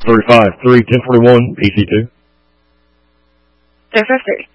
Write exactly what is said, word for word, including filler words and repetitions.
thirty-five, three, ten forty-one, P C two. zero five three.